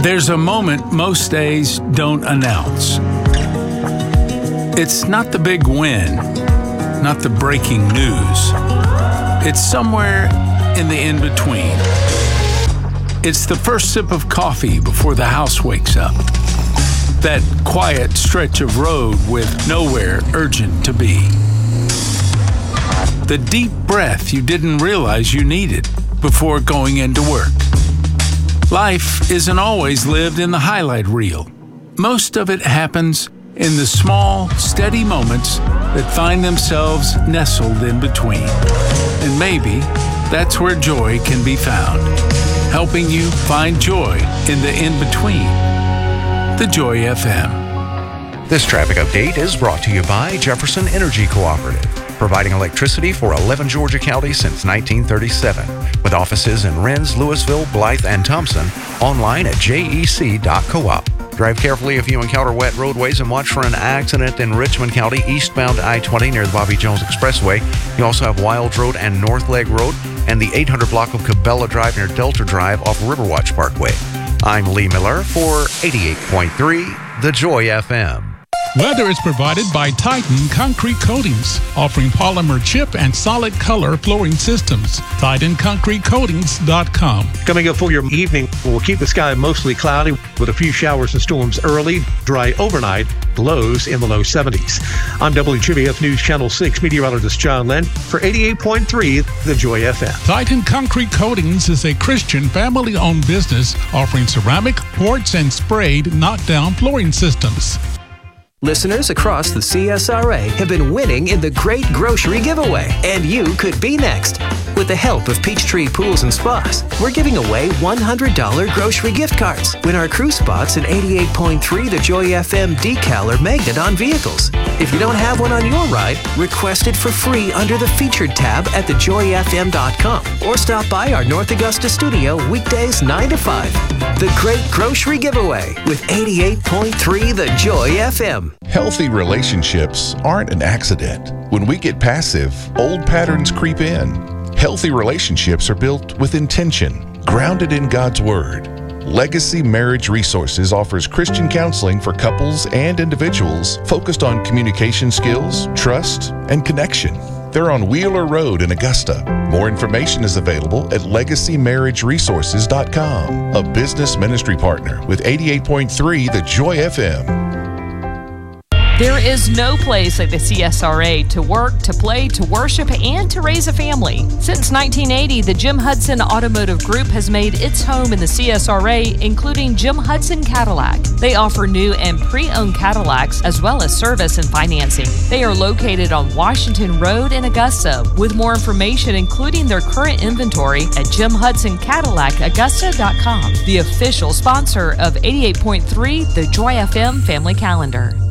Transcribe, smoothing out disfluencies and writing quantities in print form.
There's a moment most days don't announce. It's not the big win, not the breaking news. It's somewhere in the in-between. It's the first sip of coffee before the house wakes up. That quiet stretch of road with nowhere urgent to be. The deep breath you didn't realize you needed before going into work. Life isn't always lived in the highlight reel. Most of it happens in the small, steady moments that find themselves nestled in between. And maybe that's where joy can be found, helping you find joy in the in-between. The Joy FM. This traffic update is brought to you by Jefferson Energy Cooperative, providing electricity for 11 Georgia counties since 1937, with offices in Rennes, Louisville, Blythe, and Thompson, online at jec.coop. Drive carefully if you encounter wet roadways and watch for an accident in Richmond County, eastbound I-20 near the Bobby Jones Expressway. You also have Wilds Road and North Leg Road and the 800 block of Cabela Drive near Delta Drive off Riverwatch Parkway. I'm Lee Miller for 88.3 The Joy FM. Weather is provided by Titan Concrete Coatings, offering polymer chip and solid color flooring systems. TitanConcreteCoatings.com. Coming up for your evening, we'll keep the sky mostly cloudy with a few showers and storms early, dry overnight, lows in the low 70s. I'm WGBF News Channel 6 meteorologist John Lynn for 88.3 The Joy FM. Titan Concrete Coatings is a Christian family-owned business offering ceramic, quartz, and sprayed knockdown flooring systems. Listeners across the CSRA have been winning in the Great Grocery Giveaway, and you could be next. With the help of Peachtree Pools and Spas, we're giving away $100 grocery gift cards. Win our crew spots and 88.3 The Joy FM decal or magnet on vehicles. If you don't have one on your ride, request it for free under the Featured tab at thejoyfm.com or stop by our North Augusta studio weekdays 9 to 5. The Great Grocery Giveaway with 88.3 The Joy FM. Healthy relationships aren't an accident. When we get passive, old patterns creep in. Healthy relationships are built with intention, grounded in God's Word. Legacy Marriage Resources offers Christian counseling for couples and individuals focused on communication skills, trust, and connection. They're on Wheeler Road in Augusta. More information is available at legacymarriageresources.com, a business ministry partner with 88.3 The Joy FM. There is no place like the CSRA to work, to play, to worship, and to raise a family. Since 1980, the Jim Hudson Automotive Group has made its home in the CSRA, including Jim Hudson Cadillac. They offer new and pre-owned Cadillacs, as well as service and financing. They are located on Washington Road in Augusta. With more information, including their current inventory, at JimHudsonCadillacAugusta.com, the official sponsor of 88.3 The Joy FM Family Calendar.